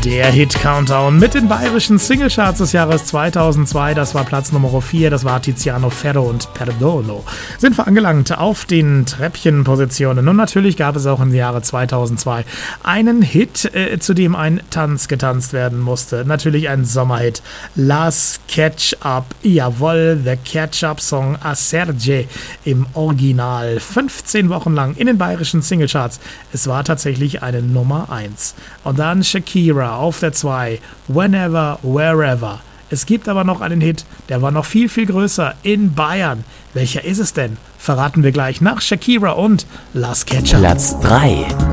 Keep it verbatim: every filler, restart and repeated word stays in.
Der Hit-Countdown mit den bayerischen Singlecharts des Jahres zweitausendzwei. Das war Platz Nummer vier, das war Tiziano Ferro und Perdono. Sind wir angelangt auf den Treppchenpositionen. Und natürlich gab es auch im Jahre zweitausendzwei einen Hit, äh, zu dem ein Tanz getanzt werden musste. Natürlich ein Sommerhit. Las Ketchup, jawohl, The Ketchup-Song A Serge im Original. fünfzehn Wochen lang in den bayerischen Singlecharts. Es war tatsächlich eine Nummer eins. Und dann Shakira auf der zwei, Whenever, Wherever. Es gibt aber noch einen Hit, der war noch viel, viel größer in Bayern. Welcher ist es denn? Verraten wir gleich nach Shakira und Las Ketchup. Platz drei.